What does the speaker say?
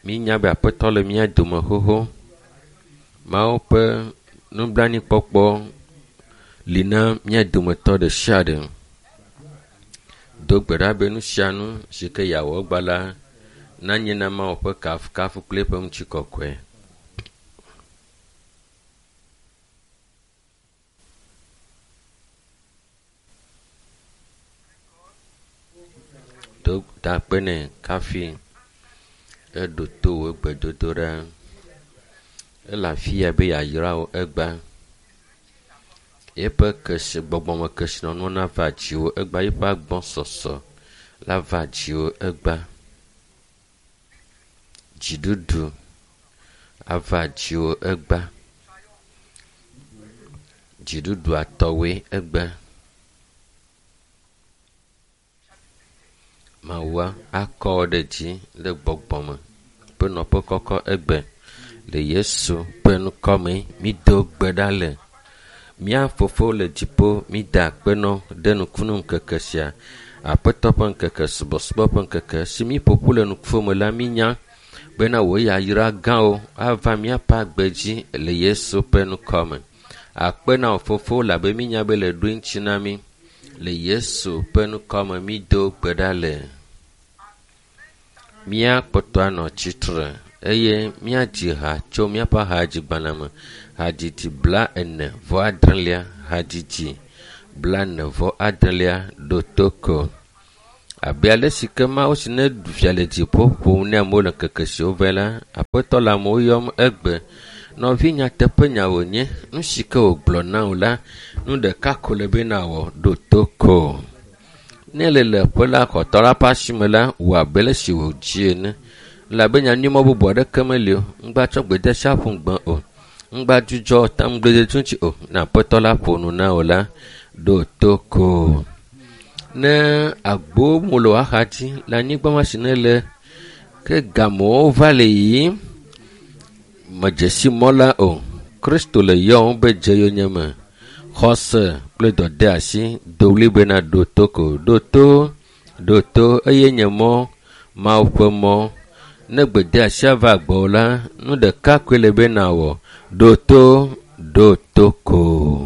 minya be aƒetɔ le mia dome xoxo. Mawo ƒe nublanuikpɔkpɔ li na mia dometɔ ɖe sia ɖe. Do gbe ɖa be nu sia nu si ke yeawɔ gba la nanye na Mawu ƒe kafukafu kple eƒe ŋutikɔkɔe. Do da kpe nɛ kafi eɖo to wo gbedodo ɖa. Ele afi ya be yeayra wo egba. Yeƒe gbɔgbɔme kesinɔnuwo na va dziwo egba. Yeƒe agbɔsɔsɔ la va dziwo egba. Dziɖuɖu ava dziwo egba. Dziɖuɖua tɔwoe egba. Mawua akɔ ɖe dzi le gbɔgbɔme ƒe nɔƒe kɔkɔ egbe. Le Yesu ƒe nukɔme mi do gbe ɖa le mia fofo le dziƒo mi da akpenɔ ɖe nukunu ŋkeke sia. Aƒetɔ ƒe ŋkeke, subɔsubɔ ƒe ŋkeke si mi ƒoƒu le nukufome la mi nya bena wo yayra gãwo ava miaƒe agbe dzi le Yesu ƒe nukɔme. Akpe na wo fofo labe mi nya be le ɖoe ŋuti na mi le Yesu ƒe nukɔme mi do gbe ɖa le. Mia kpɔtɔ anɔ tsitre eye míadzi ha tso míaƒe hadzigbalẽ me. Hadzidzi 49 hadzidzi 49 ɖo to ko. Abe ale si ke Mawu si ne ɖu fia le dziƒo ƒom ne amewo le ŋkeke siwo va la, aƒetɔ le amewo yɔm egbe. Nɔvi nyateƒe nya wònye, nu si ke wògblɔ na wò la, nu ɖeka ko le be na wɔ ɖo to ko. Ne le ƒe la xɔtɔ la ƒe asi me la, wò abe le si wòdzi ene. Labe nyanyuimɔ bubu aɖeke meli o. Ŋgba tsɔ gbedesia ƒo gbã o. Ŋgba dzudzɔ tam gbedetu ŋuti o. Na aƒetɔ la ƒo nu na wò la, ɖo to ko. Ne agbo mu le w'axadzi le anyigba ma si ne le ke gamewo va le yiyim medzesi mɔ la o. Kristo le yɔm be dze yonyeme. Xɔse kple dɔde asi do wli bena ɖo to ko. Ɖo to eye nye mɔ Mawu ƒe mɔ. Ne gbede asi ava gbɔwò la, nu ɖeka koe le be nawɔ. Ɖo to ko.